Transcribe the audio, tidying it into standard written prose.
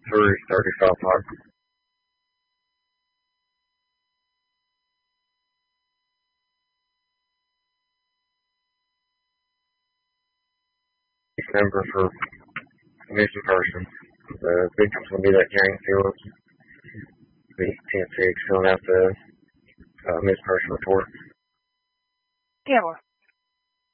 3:30 South Park. Member for missing person. The victim's going to be that Jerry Phillips. The 10-6 filling out the missing person report. Yeah, well.